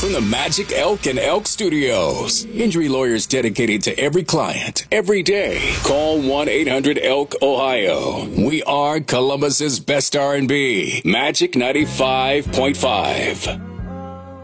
from the Magic Elk and Elk Studios. Injury lawyers dedicated to every client, every day. Call 1-800-ELK-OHIO. We are Columbus's best R&B. Magic 95.5.